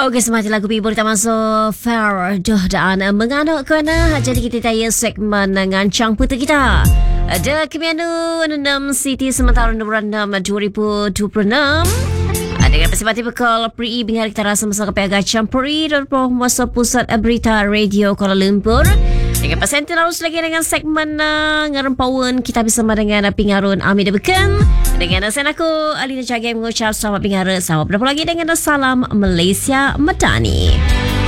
Okey, semati lagu Bibur kita masuk Fair dan menganak kena. Jadi kita tanya segmen ngancang putu kita. Ada kemianu 6 City sementara nombor 6 2026. Dengan persempati bekal Pri Bingar kita rasa masa ke Gacang Pri dan Penguasa Pusat Berita Radio Kuala Lumpur. Dengan persenti terus lagi dengan segmen ngarempawan kita bersama dengan Pingarun Amida Beken. Dengan saya aku Alina Jagem mengucap selamat Pingar. Selamat berapa lagi dengan salam Malaysia Madani.